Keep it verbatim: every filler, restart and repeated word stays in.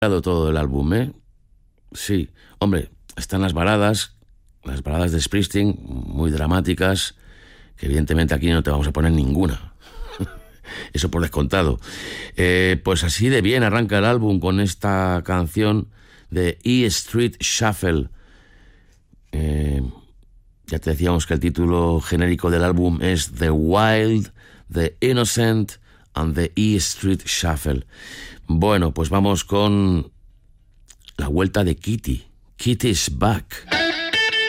Todo el álbum, ¿eh? Sí, hombre, están las baladas, las baladas de Springsteen, muy dramáticas, que evidentemente aquí no te vamos a poner ninguna. Eso por descontado. Eh, pues así de bien arranca el álbum con esta canción de E Street Shuffle. Eh, ya te decíamos que el título genérico del álbum es The Wild, The Innocent and the E Street Shuffle. Bueno, pues vamos con la vuelta de Kitty. Kitty's back.